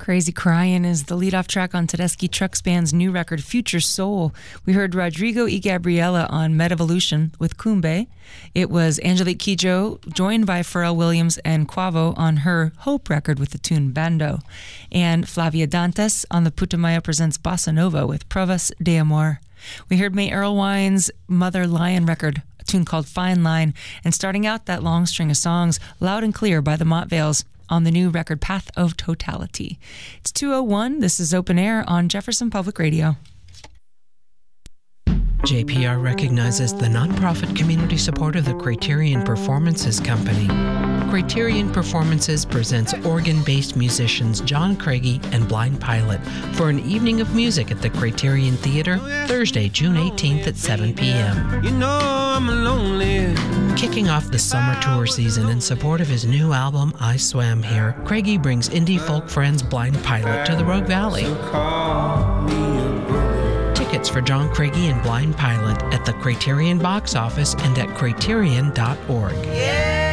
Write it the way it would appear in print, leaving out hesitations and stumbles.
Crazy Cryin' is the lead-off track on Tedeschi Trucks Band's new record, Future Soul. We heard Rodrigo y Gabriela on Metavolution with Cumbe. It was Angelique Kidjo, joined by Pharrell Williams and Quavo on her Hope record with the tune Bando. And Flavia Dantes on the Putumayo Presents Bossa Nova with Provas de Amor. We heard May Erlwine's Mother Lion record, a tune called Fine Line. And starting out that long string of songs, Loud and Clear by the Montvales, on the new record Path of Totality. It's 2:01. This is Open Air on Jefferson Public Radio. JPR recognizes the nonprofit community support of the Criterion Performances Company. Criterion Performances presents organ-based musicians John Craigie and Blind Pilot for an evening of music at the Criterion Theater, Thursday, June 18th at 7 p.m. You know I'm lonely. Kicking off the summer tour season in support of his new album, I Swam Here, Craigie brings indie folk friends Blind Pilot to the Rogue Valley. Tickets for John Craigie and Blind Pilot at the Criterion box office and at criterion.org. Yeah.